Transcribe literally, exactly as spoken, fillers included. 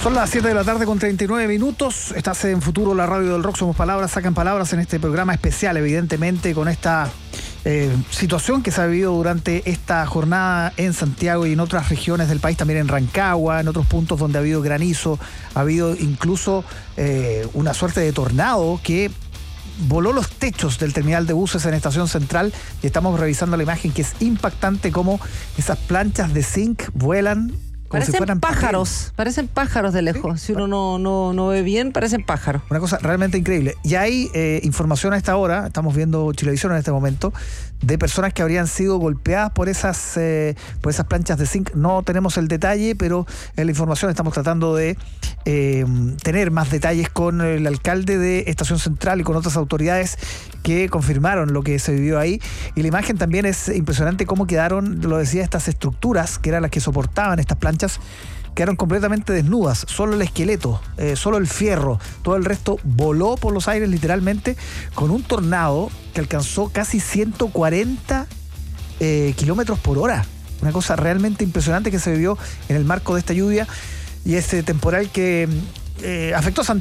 Son las siete de la tarde con treinta y nueve minutos. Estás en Futuro, la radio del rock. Somos palabras, sacan palabras en este programa especial, evidentemente, con esta eh, situación que se ha vivido durante esta jornada en Santiago y en otras regiones del país, también en Rancagua, en otros puntos donde ha habido granizo, ha habido incluso eh, una suerte de tornado que voló los techos del terminal de buses en Estación Central, y estamos revisando la imagen, que es impactante cómo esas planchas de zinc vuelan. Como parecen si fueran pájaros, papel. parecen pájaros de lejos. Sí. Si uno no, no, no ve bien, parecen pájaros. Una cosa realmente increíble. Y hay eh, información a esta hora, estamos viendo Chilevisión en este momento, de personas que habrían sido golpeadas por esas, eh, por esas planchas de zinc. No tenemos el detalle, pero en la información estamos tratando de eh, tener más detalles con el alcalde de Estación Central y con otras autoridades que confirmaron lo que se vivió ahí. Y la imagen también es impresionante cómo quedaron, lo decía, estas estructuras que eran las que soportaban estas planchas, quedaron completamente desnudas, solo el esqueleto, eh, solo el fierro, todo el resto voló por los aires literalmente, con un tornado que alcanzó casi ciento cuarenta eh, kilómetros por hora. Una cosa realmente impresionante que se vivió en el marco de esta lluvia y este temporal que eh, afectó a Santiago.